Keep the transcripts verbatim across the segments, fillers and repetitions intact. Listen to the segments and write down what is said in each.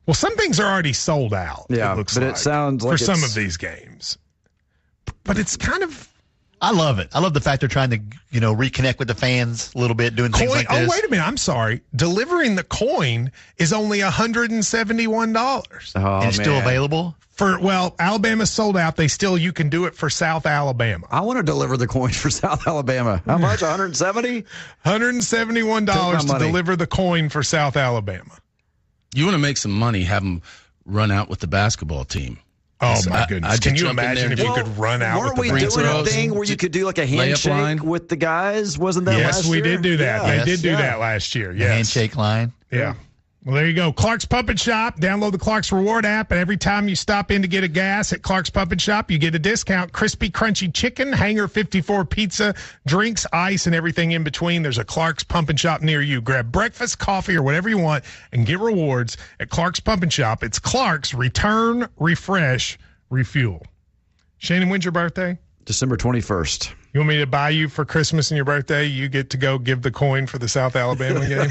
Well, some things are already sold out. Yeah, it looks but like, it sounds like for some it's- of these games. But it's kind of I love it. I love the fact they're trying to, you know, reconnect with the fans a little bit, doing coin. things like this. Oh, wait a minute. I'm sorry. Delivering the coin is only one hundred seventy-one dollars. Oh, and it's still man. available. For well, Alabama's sold out. They still you can do it for South Alabama. I want to deliver the coin for South Alabama. How much? one hundred seventy? one hundred seventy-one dollars Take my to money. deliver the coin for South Alabama. You want to make some money, have them run out with the basketball team. Oh, So my I- goodness. I'd Can just you jump in imagine there if and you just- could run out Weren't with the we doing a basketball? thing where you could do like a Layup handshake line? with the guys? Wasn't that Yes, last we year? did do that. Yeah. They did do Yeah. that last year. The Yes. handshake line. Yeah. Well, there you go. Clark's Puppet Shop. Download the Clark's Reward app, and every time you stop in to get a gas at Clark's Puppet Shop, you get a discount. Crispy, crunchy chicken, Hanger fifty-four pizza, drinks, ice, and everything in between. There's a Clark's Pump and Shop near you. Grab breakfast, coffee, or whatever you want, and get rewards at Clark's Pump and Shop. It's Clark's Return, Refresh, Refuel. Shannon, when's your birthday? December twenty-first. You want me to buy you for Christmas and your birthday? You get to go give the coin for the South Alabama game?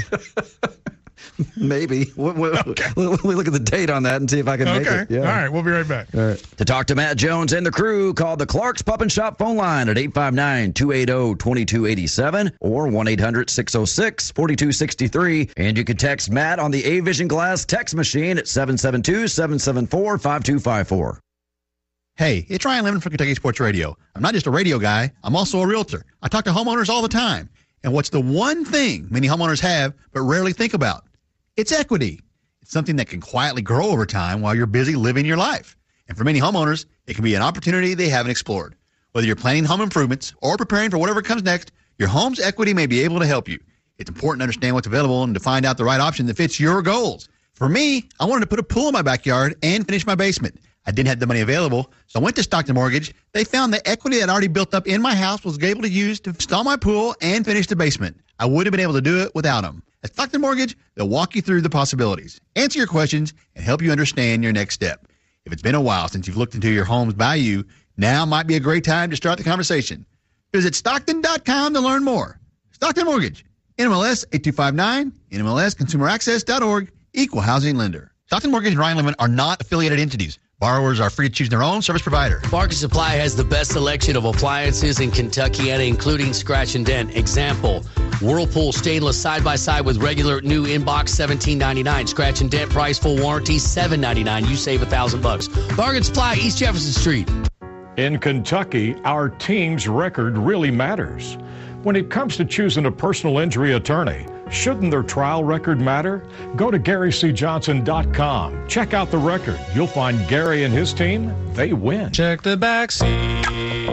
Maybe. Let me look at the date on that and see if I can make Okay. it. Yeah. All right. We'll be right back. All right. To talk to Matt Jones and the crew, call the Clark's Pup and Shop phone line at eight five nine, two eight zero, two two eight seven or one eight hundred, six oh six, four two six three. And you can text Matt on the A-Vision Glass text machine at seven seven two, seven seven four, five two five four. Hey, it's Ryan Lemon from Kentucky Sports Radio. I'm not just a radio guy. I'm also a realtor. I talk to homeowners all the time. And what's the one thing many homeowners have but rarely think about? It's equity. It's something that can quietly grow over time while you're busy living your life. And for many homeowners, it can be an opportunity they haven't explored. Whether you're planning home improvements or preparing for whatever comes next, your home's equity may be able to help you. It's important to understand what's available and to find out the right option that fits your goals. For me, I wanted to put a pool in my backyard and finish my basement. I didn't have the money available, so I went to Stockton Mortgage. They found the equity that I'd already built up in my house was able to use to install my pool and finish the basement. I wouldn't have been able to do it without them. At Stockton Mortgage, they'll walk you through the possibilities, answer your questions, and help you understand your next step. If it's been a while since you've looked into your home's value, now might be a great time to start the conversation. Visit Stockton dot com to learn more. Stockton Mortgage, N M L S eight two five nine, N M L S consumer access dot org, equal housing lender. Stockton Mortgage and Ryan Lemon are not affiliated entities. Borrowers are free to choose their own service provider. Barker Supply has the best selection of appliances in Kentuckiana, including scratch and dent. Example, Whirlpool stainless side-by-side with regular new inbox seventeen ninety-nine. Scratch and dent price, full warranty seven ninety-nine. You save a thousand bucks. Bargain Supply, East Jefferson Street. In Kentucky, our team's record really matters. When it comes to choosing a personal injury attorney, shouldn't their trial record matter? Go to Gary C Johnson dot com. Check out the record. You'll find Gary and his team, they win. Check the back seat.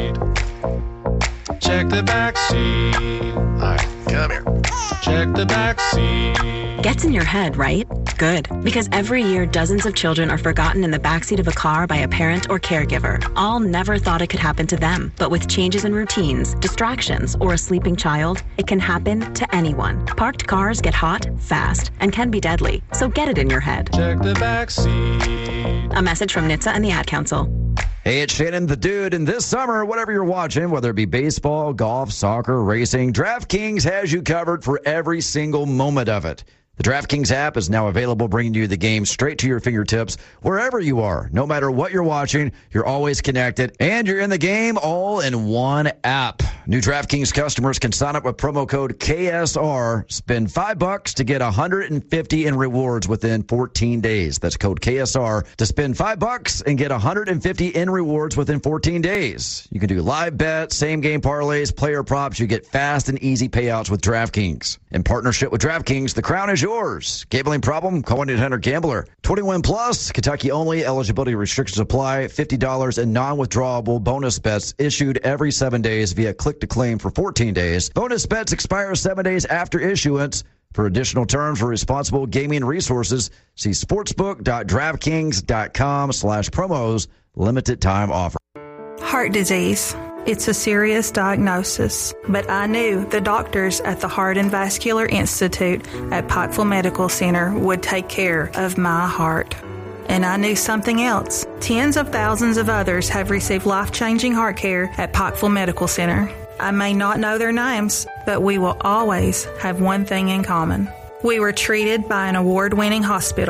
Check the back seat. All right, come here. Check the back seat. Gets in your head, right? Good. Because every year, dozens of children are forgotten in the backseat of a car by a parent or caregiver. All never thought it could happen to them. But with changes in routines, distractions, or a sleeping child, it can happen to anyone. Parked cars get hot, fast, and can be deadly. So get it in your head. Check the back seat. A message from N H T S A and the Ad Council. Hey, it's Shannon the Dude, and this summer, whatever you're watching, whether it be baseball, golf, soccer, racing, DraftKings has you covered for every single moment of it. The DraftKings app is now available, bringing you the game straight to your fingertips wherever you are. No matter what you're watching, you're always connected, and you're in the game all in one app. New DraftKings customers can sign up with promo code K S R, spend five bucks to get one hundred fifty in rewards within fourteen days. That's code K S R to spend five bucks and get one hundred fifty in rewards within fourteen days. You can do live bets, same game parlays, player props. You get fast and easy payouts with DraftKings. In partnership with DraftKings, the crown is yours. Gambling problem? Call one eight hundred gambler. twenty-one plus, Kentucky only. Eligibility restrictions apply. fifty dollars in non-withdrawable bonus bets issued every seven days via click-to-claim for fourteen days. Bonus bets expire seven days after issuance. For additional terms for responsible gaming resources, see sportsbook.draftkings.com slash promos. Limited time offer. Heart disease. It's a serious diagnosis, but I knew the doctors at the Heart and Vascular Institute at Pikeville Medical Center would take care of my heart. And I knew something else. Tens of thousands of others have received life-changing heart care at Pikeville Medical Center. I may not know their names, but we will always have one thing in common. We were treated by an award-winning hospital